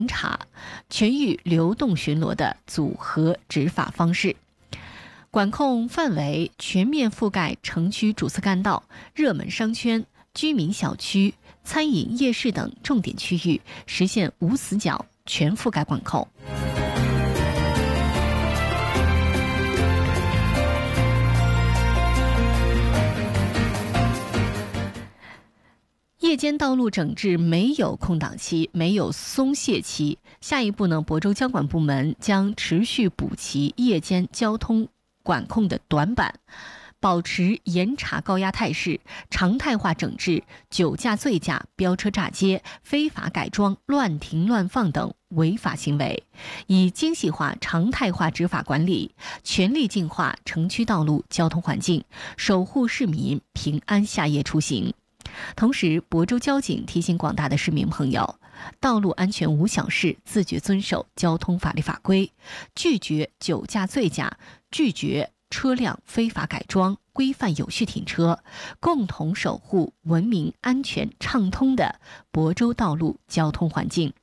查，全域流动巡逻的组合执法方式。管控范围全面覆盖城区主次干道、热门商圈、居民小区、餐饮夜市等重点区域，实现无死角全覆盖管控。夜间道路整治没有空档期，没有松懈期。下一步呢，亳州交管部门将持续补齐夜间交通管控的短板，保持严查高压态势，常态化整治酒驾、醉驾、飙车炸街、非法改装、乱停乱放等违法行为，以精细化、常态化执法管理，全力净化城区道路交通环境，守护市民平安下夜出行。同时，亳州交警提醒广大的市民朋友，道路安全无小事，自觉遵守交通法律法规，拒绝酒驾醉驾，拒绝车辆非法改装，规范有序停车，共同守护文明、安全、畅通的亳州道路交通环境。